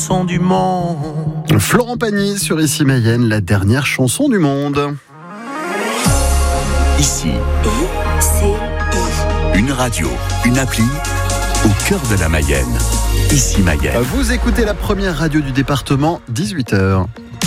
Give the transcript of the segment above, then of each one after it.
Du monde. Florent Pagny sur Ici Mayenne, la dernière chanson du monde. Ici, une radio, une appli au cœur de la Mayenne. Ici Mayenne. Vous écoutez la première radio du département, 18h.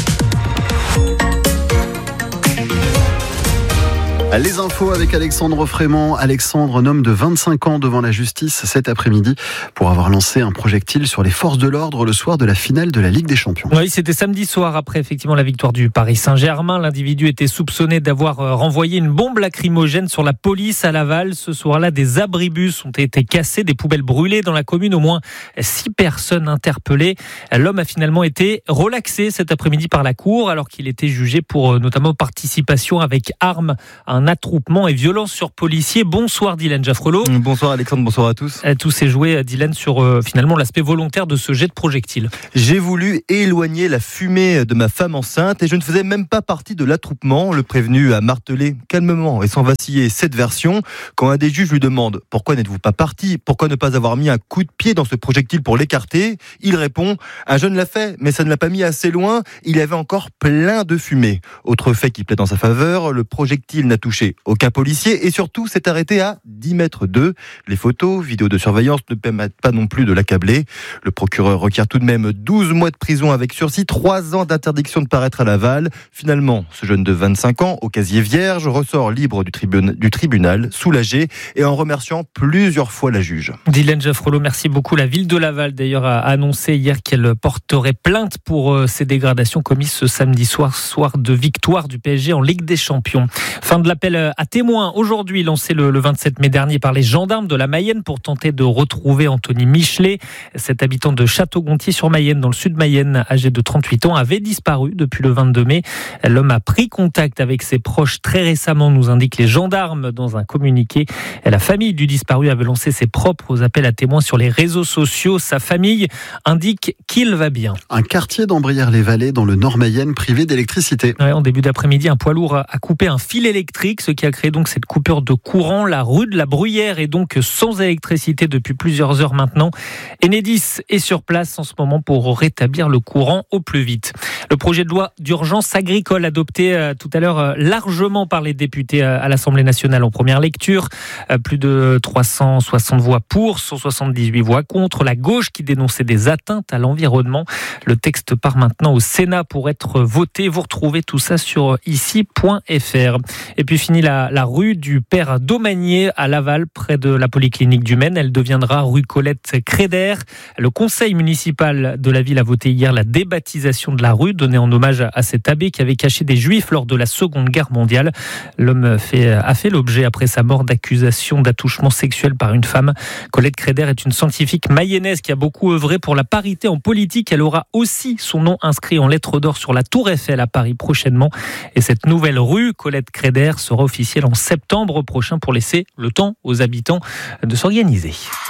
Les infos avec Alexandre Frémont. Alexandre, un homme de 25 ans devant la justice cet après-midi pour avoir lancé un projectile sur les forces de l'ordre le soir de la finale de la Ligue des Champions. Oui, c'était samedi soir après effectivement la victoire du Paris Saint-Germain. L'individu était soupçonné d'avoir renvoyé une bombe lacrymogène sur la police à Laval. Ce soir-là, des abribus ont été cassés, des poubelles brûlées dans la commune. Au moins 6 personnes interpellées. L'homme a finalement été relaxé cet après-midi par la cour alors qu'il était jugé pour notamment participation avec armes à un attroupement et violence sur policiers. Bonsoir Dylan Jaffrelot. Bonsoir Alexandre, bonsoir à tous. Tout s'est joué, Dylan, sur finalement l'aspect volontaire de ce jet de projectile. J'ai voulu éloigner la fumée de ma femme enceinte et je ne faisais même pas partie de l'attroupement. Le prévenu a martelé calmement et sans vaciller cette version. Quand un des juges lui demande « Pourquoi n'êtes-vous pas parti ? Pourquoi ne pas avoir mis un coup de pied dans ce projectile pour l'écarter ?» Il répond « Un jeune l'a fait, mais ça ne l'a pas mis assez loin. Il y avait encore plein de fumée. » Autre fait qui plaît dans sa faveur, le projectile n'a touché aucun policier et surtout s'est arrêté à 10 mètres d'eux. Les photos, vidéos de surveillance ne permettent pas non plus de l'accabler. Le procureur requiert tout de même 12 mois de prison avec sursis, 3 ans d'interdiction de paraître à Laval. Finalement, ce jeune de 25 ans, au casier vierge, ressort libre du tribunal, soulagé et en remerciant plusieurs fois la juge. Dylan Jaffrelot, merci beaucoup. La ville de Laval, d'ailleurs, a annoncé hier qu'elle porterait plainte pour ces dégradations commises ce samedi soir de victoire du PSG en Ligue des Champions. Fin de l'appel à témoins aujourd'hui lancé le 27 mai dernier par les gendarmes de la Mayenne pour tenter de retrouver Anthony Michelet. Cet habitant de Château-Gontier-sur-Mayenne, dans le sud Mayenne, âgé de 38 ans, avait disparu depuis le 22 mai. L'homme a pris contact avec ses proches très récemment, nous indiquent les gendarmes dans un communiqué. La famille du disparu avait lancé ses propres appels à témoins sur les réseaux sociaux. Sa famille indique qu'il va bien. Un quartier d'Ambrières-les-Vallées dans le nord Mayenne privé d'électricité. En début d'après-midi, un poids lourd a coupé un fil électrique, ce qui a créé donc cette coupure de courant. La rue de la Bruyère est donc sans électricité depuis plusieurs heures maintenant. Enedis est sur place en ce moment pour rétablir le courant au plus vite. Le projet de loi d'urgence agricole adopté tout à l'heure largement par les députés à l'Assemblée nationale en première lecture. Plus de 360 voix pour, 178 voix contre. La gauche qui dénonçait des atteintes à l'environnement. Le texte part maintenant au Sénat pour être voté. Vous retrouvez tout ça sur ici.fr. Et puis fini la rue du Père Domanier à Laval, près de la polyclinique du Maine. Elle deviendra rue Colette Créder. Le conseil municipal de la ville a voté hier la débaptisation de la rue, donnée en hommage à cet abbé qui avait caché des juifs lors de la Seconde Guerre mondiale. L'homme a fait l'objet après sa mort d'accusations d'attouchement sexuel par une femme. Colette Créder est une scientifique mayonnaise qui a beaucoup œuvré pour la parité en politique. Elle aura aussi son nom inscrit en lettres d'or sur la Tour Eiffel à Paris prochainement. Et cette nouvelle rue, Colette Créder, sera officielle en septembre prochain pour laisser le temps aux habitants de s'organiser.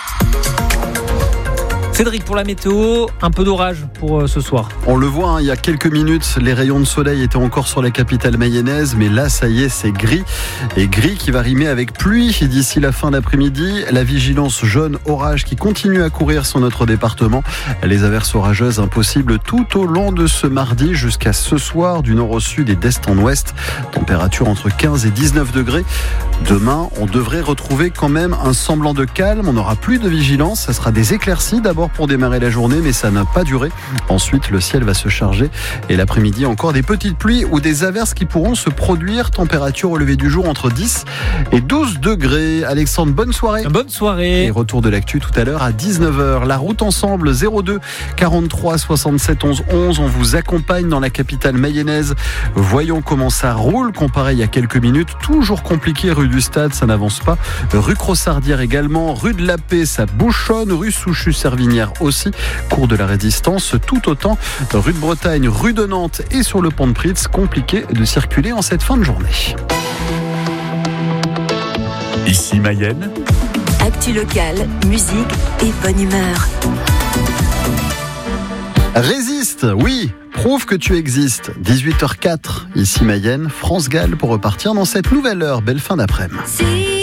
Cédric, pour la météo, un peu d'orage pour ce soir. On le voit, il y a quelques minutes, les rayons de soleil étaient encore sur la capitale mayonnaise, mais là, ça y est, c'est gris. Et gris qui va rimer avec pluie d'ici la fin d'après-midi. La vigilance jaune orage qui continue à courir sur notre département. Les averses orageuses impossibles tout au long de ce mardi jusqu'à ce soir, du nord au sud et d'est en ouest. Température entre 15 et 19 degrés. Demain, on devrait retrouver quand même un semblant de calme. On n'aura plus de vigilance. Ça sera des éclaircies d'abord pour démarrer la journée, mais ça n'a pas duré. Ensuite, le ciel va se charger et l'après-midi, encore des petites pluies ou des averses qui pourront se produire. Température au lever du jour entre 10 et 12 degrés. Alexandre, bonne soirée. Bonne soirée. Et retour de l'actu tout à l'heure à 19h. La route ensemble 02 43 67 11 11. On vous accompagne dans la capitale mayonnaise. Voyons comment ça roule comparé il y a quelques minutes. Toujours compliqué rue du Stade, ça n'avance pas. Rue Crossardière également. Rue de la Paix, ça bouchonne. Rue Souchu-Servignères aussi. Cours de la Résistance tout autant. Rue de Bretagne, rue de Nantes et sur le pont de Pritz. Compliqué de circuler en cette fin de journée. Ici Mayenne. Actu locale, musique et bonne humeur. Résiste, oui, prouve que tu existes. 18h04, ici Mayenne, France Gall pour repartir dans cette nouvelle heure. Belle fin d'après-midi.